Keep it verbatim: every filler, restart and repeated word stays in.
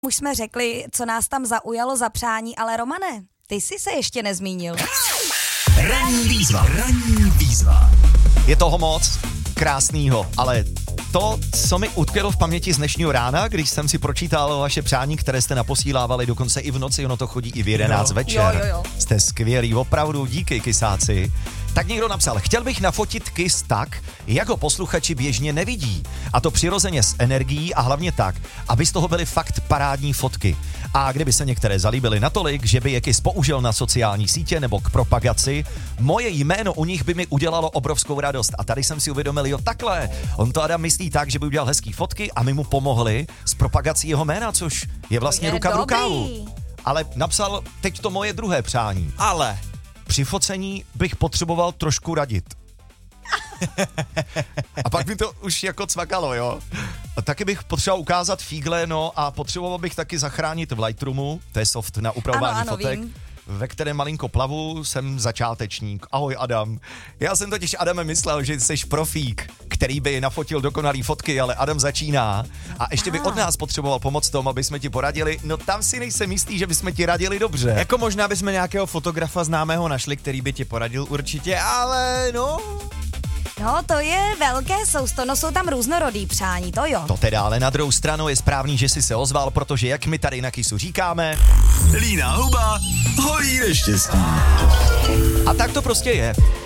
Už jsme řekli, co nás tam zaujalo za přání, ale Romane, ty jsi se ještě nezmínil. Ranní výzva, ranní výzva. Je toho moc krásnýho, ale to, co mi utkvělo v paměti z dnešního rána, když jsem si pročítal vaše přání, které jste naposílávali dokonce i v noci, ono to chodí i v jedenáct jo. večer. Jo, jo, jo. Jste skvělí, opravdu, díky, kysáci. Tak někdo napsal, chtěl bych nafotit kys tak, jak ho posluchači běžně nevidí. A to přirozeně s energií a hlavně tak, aby z toho byly fakt parádní fotky. A kdyby se některé zalíbily natolik, že by je kys použil na sociální sítě nebo k propagaci, moje jméno u nich by mi udělalo obrovskou radost. A tady jsem si uvědomil, jo takhle, on to Adam myslí tak, že by udělal hezký fotky a my mu pomohli s propagací jeho jména, což je vlastně je ruka v dobrý. rukávu. Ale napsal teď to moje druhé přání. Ale Při focení bych potřeboval trošku radit. A pak mi to už jako cvakalo, jo. A taky bych potřeboval ukázat fígle, no a potřeboval bych taky zachránit v Lightroomu, to je soft na upravování ano, ano, fotek, vím. ve kterém malinko plavu, jsem začátečník. Ahoj Adam. Já jsem totiž Adame myslel, že jsi profík, který by nafotil dokonalý fotky, ale Adam začíná a ještě by od nás potřeboval pomoc tomu, aby jsme ti poradili. No tam si nejsem jistý, že bychom ti radili dobře. jako možná bychom nějakého fotografa známého našli, který by ti poradil určitě, ale no... No, to je velké sousto, no jsou tam různorodý přání, to jo. To teda, ale na druhou stranu je správný, že jsi se ozval, protože jak my tady na Kisu říkáme, Líná huba hojí neštěstí. a tak to prostě je.